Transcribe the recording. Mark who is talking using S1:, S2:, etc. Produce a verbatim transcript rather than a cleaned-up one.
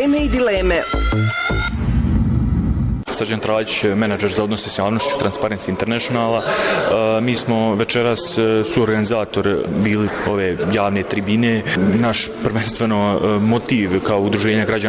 S1: Teme i dileme.
S2: Srđan Traljić, menadžer za odnose s javnošću Transparency Internationala. Mi smo večeras suorganizator bili ove javne tribine. Naš prvenstveno motiv kao udruženja građana